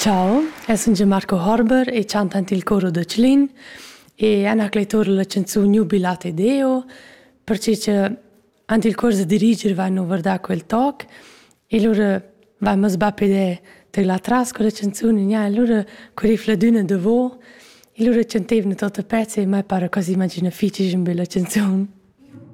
Ciao, sono Gianmarco Horber e canto il coro de Tschlin e hanno accletto la canzone Jubilate Deo perché anche il corso dirigere vanno a guardare quel talk e loro vanno a sbappare la trasco la canzone e loro corrif la duna de vo e loro cantavano tutte pezze e mai pare quasi immagina difficile in bella canzone.